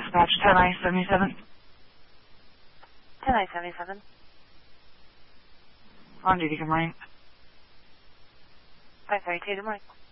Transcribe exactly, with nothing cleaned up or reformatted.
dispatch, ten I seventy-seven. ten I seventy-seven. On duty, good morning. five thirty-two, good morning.